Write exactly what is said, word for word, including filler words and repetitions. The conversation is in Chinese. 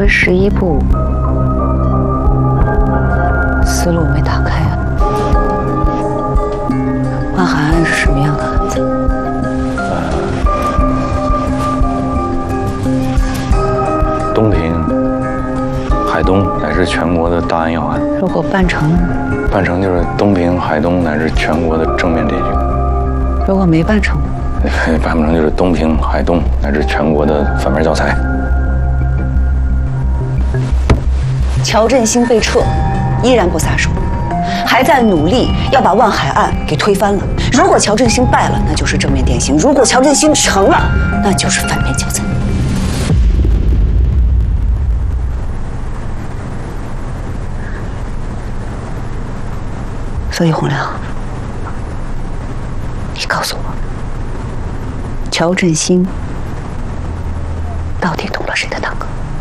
为十一部，思路没打开啊。万海安是什么样的案子？ 呃，东平、海东乃至全国的大案要案。 如果办成呢？ 办成就是东平、海东乃至全国的正面典型。 如果没办成呢？ 办不成就是东平、海东乃至全国的反面教材。 乔振兴被撤，依然不撒手，还在努力要把万海案给推翻了。如果乔振兴败了，那就是正面典型；如果乔振兴成了，那就是反面教材。所以洪亮，你告诉我，乔振兴到底动了谁的堂哥？